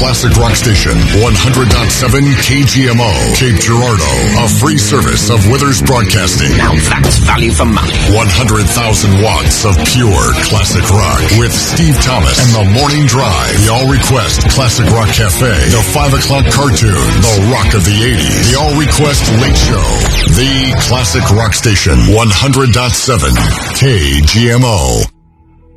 classic rock station, 100.7 KGMO, Cape Girardeau, a free service of Withers Broadcasting. Now that's value for money. 100,000 watts of pure classic rock with Steve Thomas and the Morning Drive, the All Request Classic Rock Cafe, the 5 o'clock cartoon, the rock of the 80s, the All Request Late Show, the classic rock station, 100.7 KGMO.